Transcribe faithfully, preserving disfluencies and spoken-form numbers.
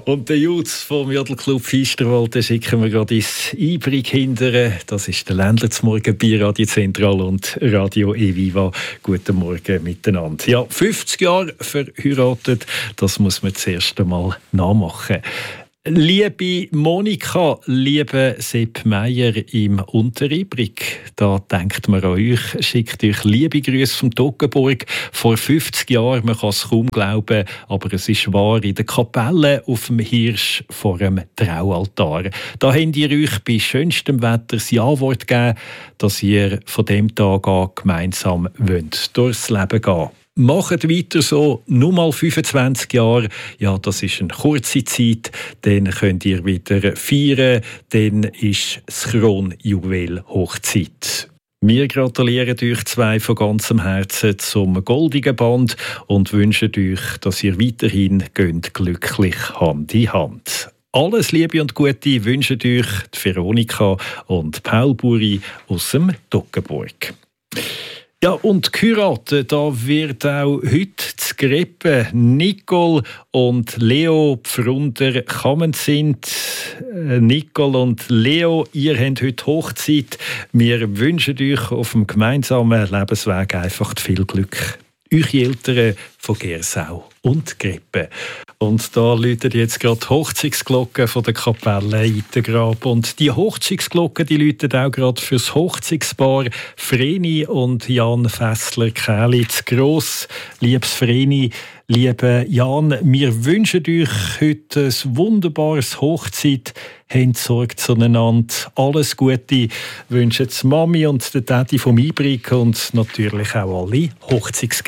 Und den Jutz vom Jodelclub Feisterwald den schicken wir gerade ins Ibrig hindern. Das ist der Ländler zum Morgen bei Radio Zentral und Radio Eviva. Guten Morgen miteinander. Ja, fünfzig Jahre verheiratet, das muss man zuerst einmal nachmachen. Liebe Monika, liebe Sepp Meier im Unteribrig, da denkt man an euch, schickt euch liebe Grüße vom Toggenburg. Vor fünfzig Jahren, man kann es kaum glauben, aber es ist wahr, in der Kapelle auf dem Hirsch vor dem Traualtar. Da habt ihr euch bei schönstem Wetter das Ja-Wort gegeben, dass ihr von dem Tag an gemeinsam wollt, durchs Leben gehen. Macht weiter so, nur mal fünfundzwanzig Jahre, ja, das ist eine kurze Zeit, dann könnt ihr wieder feiern, dann ist das Kronjuwel Hochzeit. Wir gratulieren euch zwei von ganzem Herzen zum goldigen Band und wünschen euch, dass ihr weiterhin geht, glücklich Hand in Hand. Alles Liebe und Gute wünschen euch die Veronika und Paul Buri aus dem Toggenburg. Ja, und geheiratet, da wird auch heute zu Greppen Nicole und Leo Pfrunder Kammen sind. Nicole und Leo, ihr habt heute Hochzeit. Wir wünschen euch auf dem gemeinsamen Lebensweg einfach viel Glück. Eure Eltern von Gersau und Greppen. Und da läutet jetzt gerade die Hochzeitsglocke von der Kapelle Itengrab. Und die Hochzeitsglocke, die läutet auch gerade fürs Hochzeitspaar Vreni und Jan Fessler-Kähli zu Gross. Liebes Vreni, lieber Jan, wir wünschen euch heute ein wunderbares Hochzeit. Habt Sorge zueinander. Alles Gute wünschen die Mami und der Daddy vom Ibrig und natürlich auch alle Hochzeitsgäste.